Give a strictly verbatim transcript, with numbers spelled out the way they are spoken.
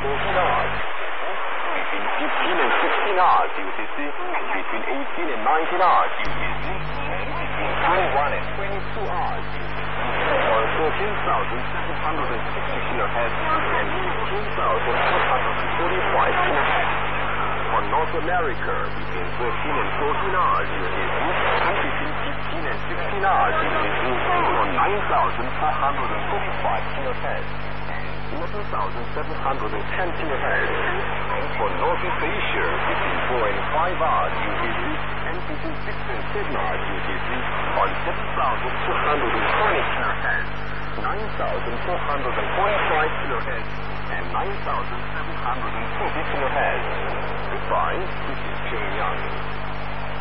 fourteen hours. Between fifteen and sixteen hours, U T C. Between eighteen and nineteen hours, U T C. Between twenty-one and twenty-two hours, U T C. On thirteen thousand seven hundred sixty kilohertz and fifteen thousand one hundred forty-five kilohertz. On North America, between thirteen and fourteen hours, U T C. And between fifteen and sixteen hours, U T C. On nine thousand four hundred forty-five kilohertz. eleven thousand seven hundred ten kilohertz. And for Northeast Asia, between four and five hours U T C, and between six and seven hours U T C, on seven thousand two hundred twenty kilohertz, nine thousand four hundred forty-five kilohertz, and nine thousand seven hundred forty kilohertz. Goodbye, this is Pyongyang.